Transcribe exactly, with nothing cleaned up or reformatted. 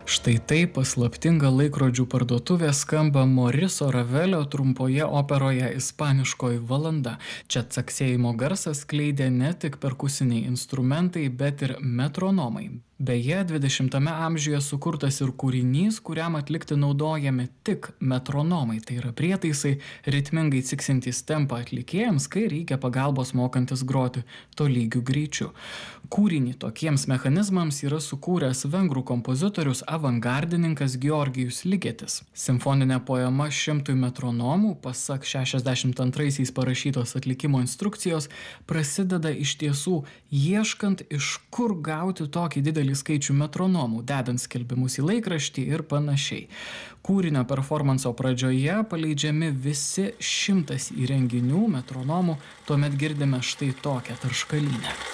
Štai taip paslaptinga laikrodžių parduotuvė skamba Moriso Ravelio trumpoje operoje Ispaniškoji valanda. Čia caksėjimo garsas skleidė ne tik perkusiniai instrumentai, bet ir metronomai. Beje, dvidešimtame amžiuje sukurtas ir kūrinys, kuriam atlikti naudojami tik metronomai, tai yra prietaisai ritmingai ciksintys tempą atlikėjams, kai reikia pagalbos mokantis groti tolygiu greičiu. Kūrinį tokiems mechanizmams yra sukūręs vengrų kompozitorius avangardininkas Georgijus Ligetis. Simfoninė poema šimtui metronomų, pasak šešiasdešimt antraisiais parašytos atlikimo instrukcijos, prasideda iš tiesų ieškant, iš kur gauti tokį didelį skaičių metronomų, dedant skelbimus į laikraštį ir panašiai. Kūrinio performanso pradžioje paleidžiami visi šimtas įrenginių metronomų, tuomet girdime štai tokią tarškalynę.